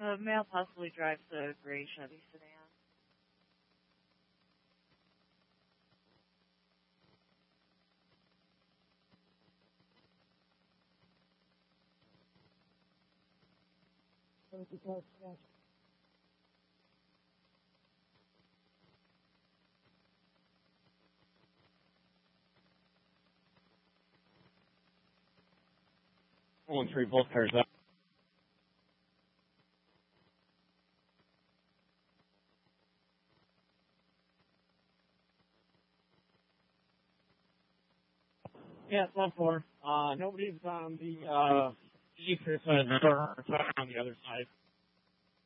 The male possibly drives a gray Chevy sedan. Pulling through both cars up. Yeah, it's 1-4. Nobody's on the east side of the door, on the other side.